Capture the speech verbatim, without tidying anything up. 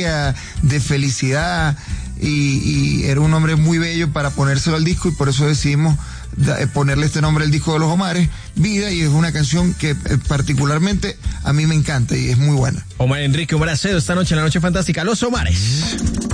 alegría, de felicidad, y, y era un nombre muy bello para ponérselo al disco, y por eso decidimos da, ponerle este nombre al disco de Los Omares, Vida, y es una canción que eh, particularmente a mí me encanta y es muy buena. Omar Enrique, Omar Acedo, esta noche en La Noche Fantástica, Los Omares.